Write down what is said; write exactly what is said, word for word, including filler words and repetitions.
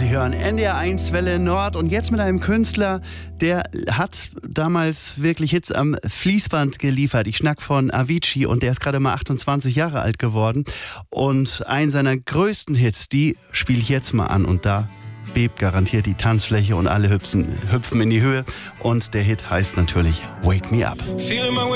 Sie hören N D R eins Welle Nord und jetzt mit einem Künstler, der hat damals wirklich Hits am Fließband geliefert. Ich schnack von Avicii und der ist gerade mal achtundzwanzig Jahre alt geworden. Und einen seiner größten Hits, die spiele ich jetzt mal an und da bebt garantiert die Tanzfläche und alle hüpfen, hüpfen in die Höhe. Und der Hit heißt natürlich Wake Me Up.